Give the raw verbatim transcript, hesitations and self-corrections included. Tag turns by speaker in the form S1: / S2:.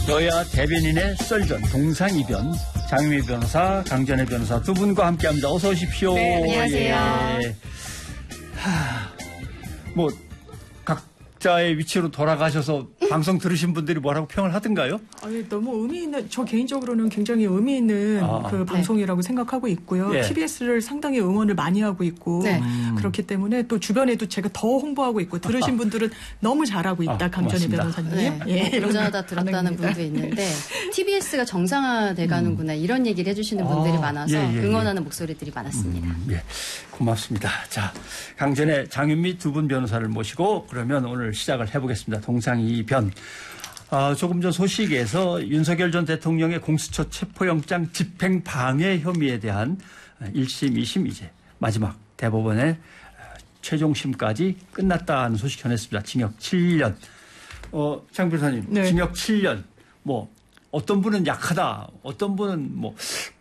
S1: 여야 대변인의 썰전, 동상이변, 장유미 변호사, 강전혜 변호사 두 분과 함께합니다. 어서 오십시오.
S2: 네, 안녕하세요.
S1: 예. 하, 뭐 각자의 위치로 돌아가셔서 방송 들으신 분들이 뭐라고 평을 하던가요?
S2: 아니, 너무 의미 있는, 저 개인적으로는 굉장히 의미 있는
S1: 아,
S2: 그
S1: 네.
S2: 방송이라고 생각하고 있고요.
S1: 예.
S2: 티비에스를 상당히 응원을 많이 하고 있고
S3: 네.
S2: 음. 그렇기 때문에 또 주변에도 제가 더 홍보하고 있고 들으신 분들은 너무 잘하고 있다.
S1: 아,
S2: 강전혜
S1: 고맙습니다.
S2: 변호사님.
S3: 네.
S2: 예, 이런
S3: 오자마자 들었다는
S2: 반응입니다.
S3: 분도 있는데 티비에스가 정상화돼 가는구나 이런 얘기를 해주시는 분들이
S1: 아,
S3: 많아서
S1: 예, 예, 예.
S3: 응원하는 목소리들이 많았습니다.
S1: 음, 예, 고맙습니다. 자, 강전혜, 장윤미 두 분 변호사를 모시고 그러면 오늘 시작을 해보겠습니다. 동상이변. 아, 조금 전 소식에서 윤석열 전 대통령의 공수처 체포영장 집행 방해 혐의에 대한 일 심, 이 심 이제 마지막 대법원의 최종심까지 끝났다는 소식 전했습니다. 징역 칠 년. 어, 장 변호사님,
S2: 네.
S1: 징역 칠 년. 뭐 어떤 분은 약하다, 어떤 분은 뭐